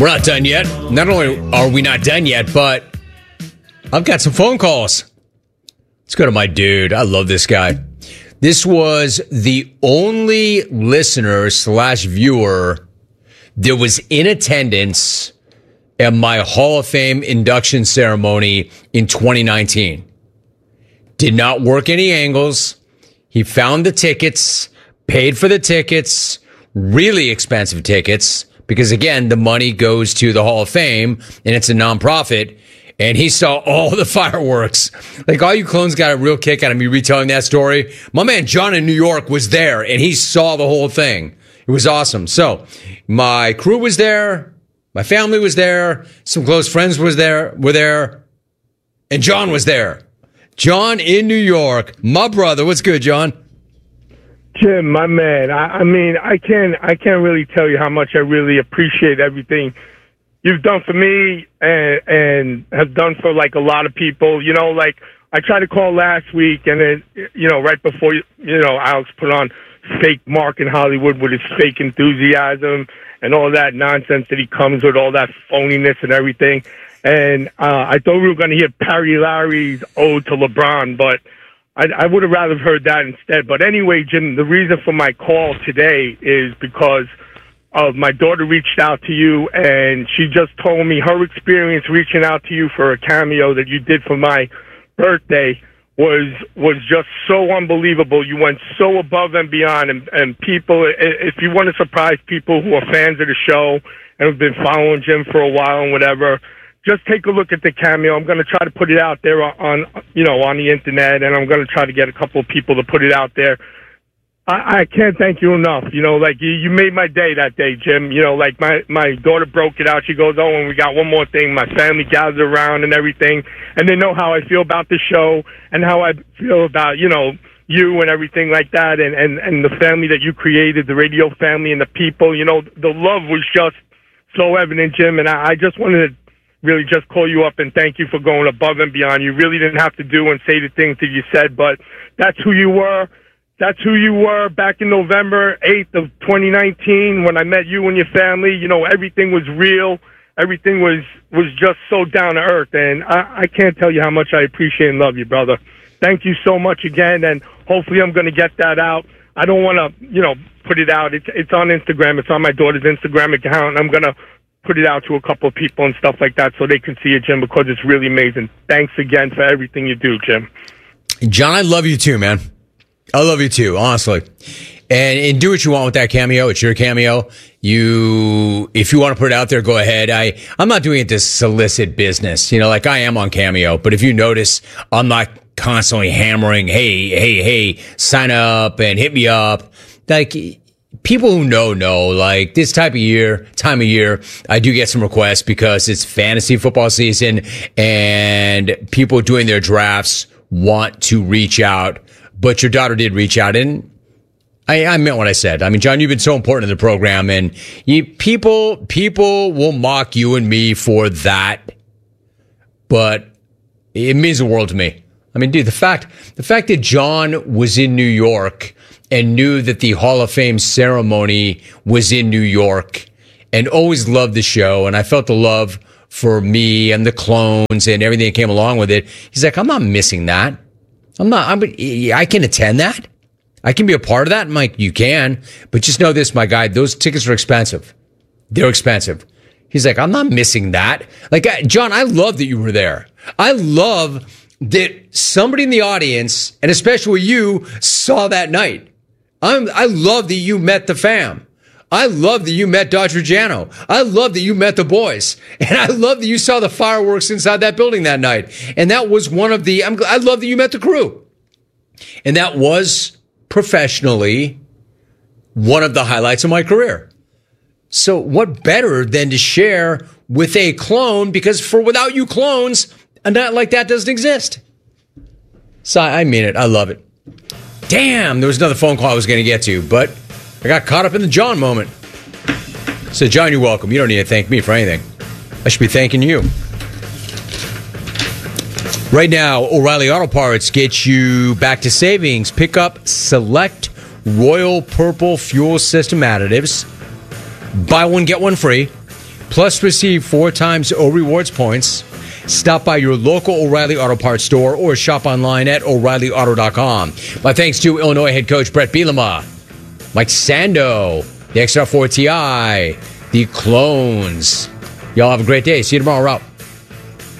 We're not done yet. Not only are we not done yet, but I've got some phone calls. Let's go to my dude. I love this guy. This was the only listener / viewer that was in attendance at my Hall of Fame induction ceremony in 2019. Did not work any angles. He found the tickets, paid for the tickets, really expensive tickets, because again, the money goes to the Hall of Fame and it's a nonprofit. And he saw all the fireworks. Like, all you clones got a real kick out of me retelling that story. My man John in New York was there, and he saw the whole thing. It was awesome. So, my crew was there. My family was there. Some close friends were there. And John was there. John in New York. My brother. What's good, John? Jim, my man. I mean, I can't really tell you how much I really appreciate everything you've done for me and have done for, like, a lot of people. You know, like, I tried to call last week, and then, you know, right before, Alex put on fake Mark in Hollywood with his fake enthusiasm and all that nonsense that he comes with, all that phoniness and everything. And I thought we were going to hear Perry Larry's ode to LeBron, but I would have rather heard that instead. But anyway, Jim, the reason for my call today is because my daughter reached out to you, and she just told me her experience reaching out to you for a cameo that you did for my birthday was just so unbelievable. You went so above and beyond, and people, if you want to surprise people who are fans of the show and have been following Jim for a while and whatever, just take a look at the cameo. I'm going to try to put it out there on the internet, and I'm going to try to get a couple of people to put it out there. I can't thank you enough. Like, you made my day that day, Jim. Like, my daughter broke it out. She goes, oh, and we got one more thing. My family gathered around and everything, and they know how I feel about the show and how I feel about, you and everything like that, and the family that you created, the radio family and the people. The love was just so evident, Jim, and I just wanted to really just call you up and thank you for going above and beyond. You really didn't have to do and say the things that you said, but that's who you were. That's who you were back in November 8th of 2019 when I met you and your family. Everything was real. Everything was just so down to earth. And I can't tell you how much I appreciate and love you, brother. Thank you so much again. And hopefully I'm going to get that out. I don't want to, put it out. It's on Instagram. It's on my daughter's Instagram account. And I'm going to put it out to a couple of people and stuff like that so they can see it, Jim, because it's really amazing. Thanks again for everything you do, Jim. John, I love you too, man. I love you too, honestly. And do what you want with that cameo. It's your cameo. If you want to put it out there, go ahead. I'm not doing it to solicit business, like I am on Cameo. But if you notice, I'm not constantly hammering, hey, sign up and hit me up. Like, people who know, like, this time of year, I do get some requests because it's fantasy football season and people doing their drafts want to reach out. But your daughter did reach out, and I meant what I said. I mean, John, you've been so important in the program, and people will mock you and me for that, but it means the world to me. I mean, dude, the fact that John was in New York and knew that the Hall of Fame ceremony was in New York and always loved the show, and I felt the love for me and the clones and everything that came along with it. He's like, I'm not missing that. I can attend that. I can be a part of that. I'm like, you can, but just know this, my guy, those tickets are expensive. They're expensive. He's like, I'm not missing that. Like, John, I love that you were there. I love that somebody in the audience, and especially you, saw that night. I love that you met the fam. I love that you met Dodger Jano. I love that you met the boys. And I love that you saw the fireworks inside that building that night. And that was one of the, I love that you met the crew. And that was professionally one of the highlights of my career. So what better than to share with a clone? Because without you clones, a night like that doesn't exist. So I mean it. I love it. Damn, there was another phone call I was going to get to, but I got caught up in the John moment. So, John, you're welcome. You don't need to thank me for anything. I should be thanking you. Right now, O'Reilly Auto Parts gets you back to savings. Pick up select Royal Purple fuel system additives. Buy one, get one free. Plus, receive 4 times O Rewards points. Stop by your local O'Reilly Auto Parts store or shop online at O'ReillyAuto.com. My thanks to Illinois head coach Brett Bielema, Mike Sando, the XR4 Ti, the Clones. Y'all have a great day. See you tomorrow. We're out.